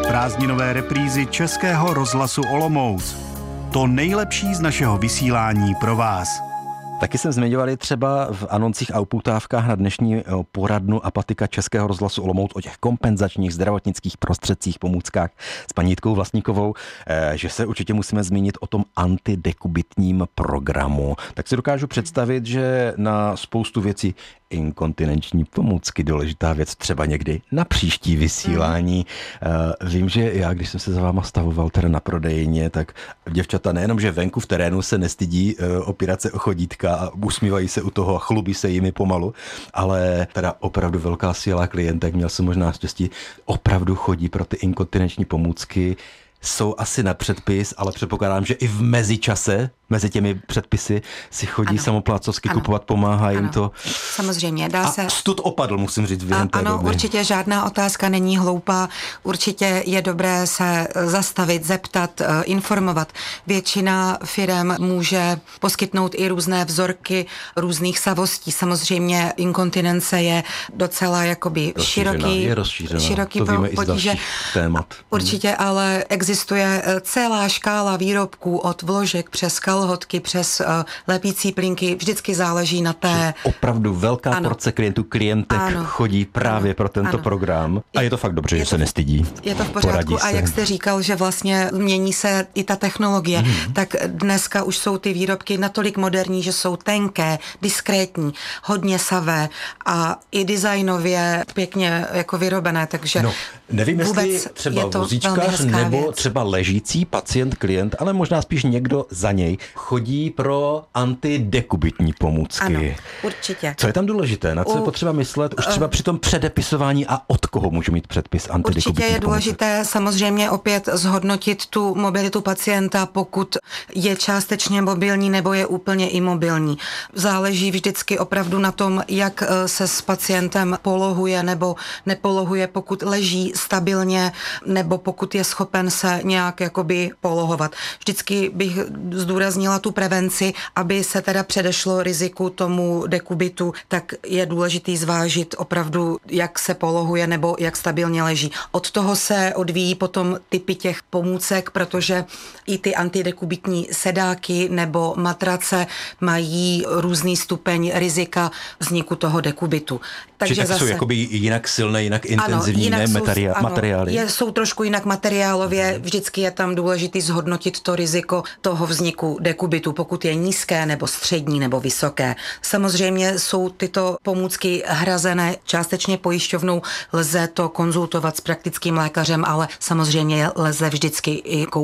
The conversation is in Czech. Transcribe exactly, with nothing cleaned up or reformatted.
Prázdninové reprízy Českého rozhlasu Olomouc. To nejlepší z našeho vysílání pro vás. Taky jsme zmiňovali třeba v anoncích a upoutávkách na dnešní poradnu Apatika Českého rozhlasu Olomouc o těch kompenzačních zdravotnických prostředcích, pomůckách s paní Jitkou Vlastníkovou, že se určitě musíme zmínit o tom antidekubitním programu. Tak si dokážu představit, že na spoustu věcí inkontinenční pomůcky, důležitá věc třeba někdy na příští vysílání. Mm. Vím, že já, když jsem se za váma stavoval teda na prodejně, tak děvčata nejenom, že venku v terénu se nestydí opírat se o chodítka a usmívají se u toho a chlubí se jimi pomalu, ale teda opravdu velká síla klientek, měl jsem možná štěstí, opravdu chodí pro ty inkontinenční pomůcky. Jsou asi na předpis, ale předpokládám, že i v mezičase, mezi těmi předpisy, si chodí ano. samoplácovsky ano. kupovat, pomáhá jim ano. to. Samozřejmě, dá a se. Stud opadl, musím říct, během té Ano, doby. určitě žádná otázka není hloupá. Určitě je dobré se zastavit, zeptat, informovat. Většina firem může poskytnout i různé vzorky různých savostí. Samozřejmě inkontinence je docela jakoby rozšířená, široký, je rozšířená. široký to víme potíže. I z témat. Určitě, ale existuje celá škála výrobků od vložek přes kalhotky, přes uh, lepící plínky. Vždycky záleží na té... Že opravdu velká ano. porce klientů, klientek ano. chodí právě ano. pro tento ano. program. A je to fakt dobře, je že to, se nestydí. Je to v pořádku. A jak jste říkal, že vlastně mění se i ta technologie, hmm. tak dneska už jsou ty výrobky natolik moderní, že jsou tenké, diskrétní, hodně savé a i designově pěkně jako vyrobené, takže no, nevím, jestli třeba vozíčkař nebo věc. třeba ležící pacient, klient, ale možná spíš někdo za něj chodí pro antidekubitní pomůcky. Ano, určitě. Co je tam důležité? Na co U, je potřeba myslet? Už třeba při tom předepisování a od koho můžu mít předpis antidekubitní Určitě je pomůcek? důležité samozřejmě opět zhodnotit tu mobilitu pacienta, pokud je částečně mobilní nebo je úplně imobilní. Záleží vždycky opravdu na tom, jak se s pacientem polohuje nebo nepolohuje, pokud leží stabilně nebo pokud je schopen se nějak jakoby polohovat. Vždycky bych zdůraznila tu prevenci, aby se teda předešlo riziku tomu dekubitu, tak je důležitý zvážit opravdu, jak se polohuje nebo jak stabilně leží. Od toho se odvíjí potom typy těch pomůcek, protože i ty antidekubitní sedáky nebo matrace mají různý stupeň rizika vzniku toho dekubitu. Takže tak zase jsou jakoby jinak silné, jinak intenzivní, ano, jinak ne, jsou, materiá- ano, materiály? Je, jsou trošku jinak materiálově, vždycky je tam důležitý zhodnotit to riziko toho vzniku dekubitu, pokud je nízké nebo střední nebo vysoké. Samozřejmě jsou tyto pomůcky hrazené částečně pojišťovnou, lze to konzultovat s praktickým lékařem, ale samozřejmě lze vždycky i koupit